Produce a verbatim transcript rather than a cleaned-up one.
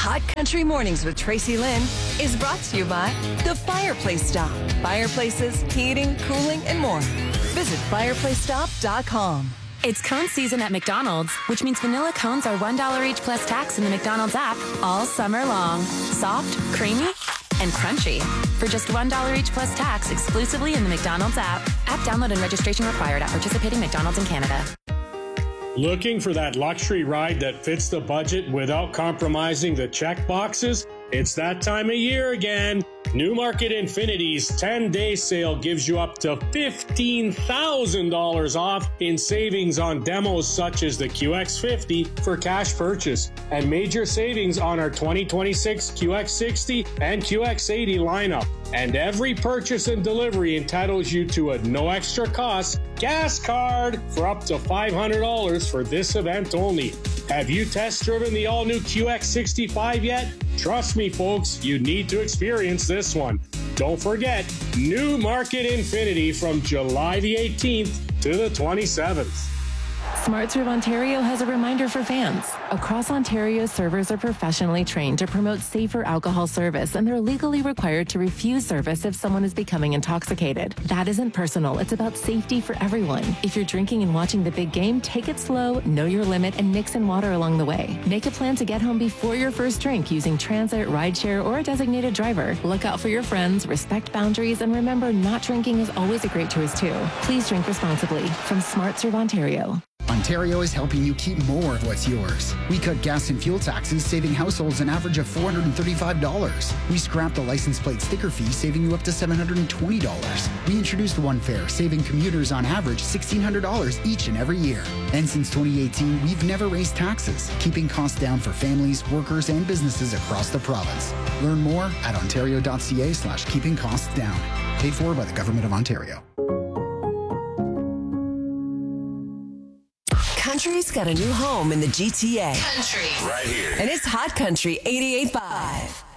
Hot Country Mornings with Tracy Lynn is brought to you by The Fireplace Stop. Fireplaces, heating, cooling, and more. Visit fireplace stop dot com. It's cone season at McDonald's, which means vanilla cones are one dollar each plus tax in the McDonald's app all summer long. Soft, creamy, and crunchy. For just one dollar each plus tax exclusively in the McDonald's app. App download and registration required at participating McDonald's in Canada. Looking for that luxury ride that fits the budget without compromising the check boxes? It's that time of year again. Newmarket Infinity's ten-day sale gives you up to fifteen thousand dollars off in savings on demos such as the Q X fifty for cash purchase, and major savings on our twenty twenty-six Q X sixty and Q X eighty lineup. And every purchase and delivery entitles you to a no extra cost gas card for up to five hundred dollars for this event only. Have you test driven the all-new Q X sixty-five yet? Trust me, folks, you need to experience this one. Don't forget, Newmarket Infinity from July the eighteenth to the twenty-seventh. SmartServe Ontario has a reminder for fans. Across Ontario, servers are professionally trained to promote safer alcohol service, and they're legally required to refuse service if someone is becoming intoxicated. That isn't personal. It's about safety for everyone. If you're drinking and watching the big game, take it slow, know your limit, and mix in water along the way. Make a plan to get home before your first drink using transit, rideshare, or a designated driver. Look out for your friends, respect boundaries, and remember, not drinking is always a great choice, too. Please drink responsibly. From SmartServe Ontario. Ontario is helping you keep more of what's yours. We cut gas and fuel taxes, saving households an average of four hundred thirty-five dollars. We scrapped the license plate sticker fee, saving you up to seven hundred twenty dollars. We introduced One Fare, saving commuters on average sixteen hundred dollars each and every year. And since twenty eighteen, we've never raised taxes, keeping costs down for families, workers, and businesses across the province. Learn more at ontario.ca slash keeping costs down. Paid for by the Government of Ontario. Country's got a new home in the G T A. Country. Right here. And it's Hot Country eighty-eight point five.